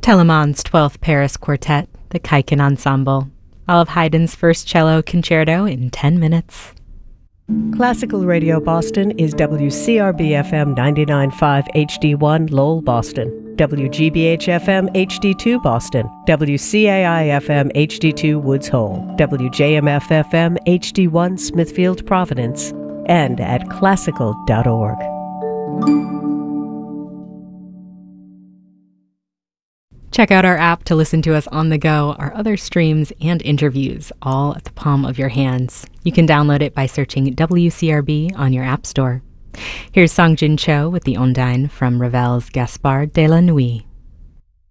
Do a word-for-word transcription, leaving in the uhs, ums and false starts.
Telemann's twelfth Paris Quartet, the Kaiken Ensemble. All of Haydn's first cello concerto in ten minutes. Classical Radio Boston is W C R B F M ninety-nine point five H D one Lowell, Boston, W G B H F M H D two Boston, W C A I F M H D two Woods Hole, W J M F F M H D one Smithfield, Providence, and at classical dot org. Check out our app to listen to us on the go, our other streams and interviews, all at the palm of your hands. You can download it by searching W C R B on your app store. Here's Song Jin Cho with the Ondine from Ravel's Gaspard de la Nuit.